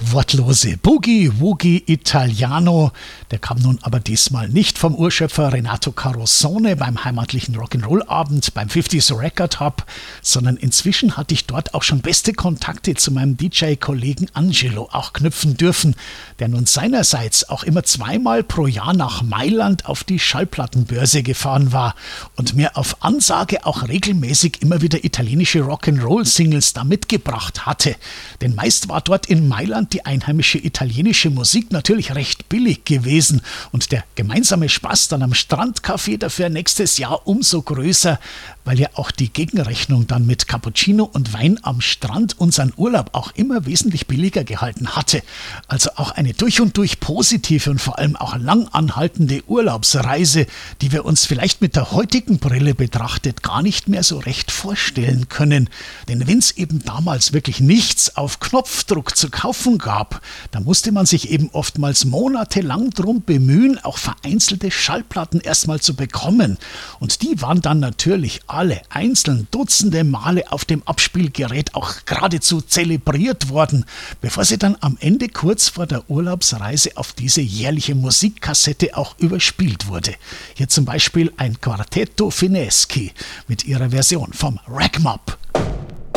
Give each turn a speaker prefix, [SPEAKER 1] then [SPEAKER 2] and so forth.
[SPEAKER 1] wortlose Boogie Woogie Italiano, der kam nun aber diesmal nicht vom Urschöpfer Renato Carosone beim heimatlichen Rock'n'Roll-Abend beim 50s Record Hub, sondern inzwischen hatte ich dort auch schon beste Kontakte zu meinem DJ-Kollegen Angelo auch knüpfen dürfen, der nun seinerseits auch immer zweimal pro Jahr nach Mailand auf die Schallplattenbörse gefahren war und mir auf Ansage auch regelmäßig immer wieder italienische Rock'n'Roll-Singles da mitgebracht hatte. Denn meist war dort in Mailand die einheimische italienische Musik natürlich recht billig gewesen und der gemeinsame Spaß dann am Strandcafé dafür nächstes Jahr umso größer, weil ja auch die Gegenrechnung dann mit Cappuccino und Wein am Strand unseren Urlaub auch immer wesentlich billiger gehalten hatte. Also auch eine durch und durch positive und vor allem auch lang anhaltende Urlaubsreise, die wir uns vielleicht mit der heutigen Brille betrachtet gar nicht mehr so recht vorstellen können. Denn wenn es eben damals wirklich nichts auf Knopfdruck zu kaufen gab, da musste man sich eben oftmals monatelang drum bemühen, auch vereinzelte Schallplatten erstmal zu bekommen. Und die waren dann natürlich alle einzeln dutzende Male auf dem Abspielgerät auch geradezu zelebriert worden, bevor sie dann am Ende kurz vor der Urlaubsreise auf diese jährliche Musikkassette auch überspielt wurde. Hier zum Beispiel ein Quartetto Fineschi mit ihrer Version vom Rag'em Up.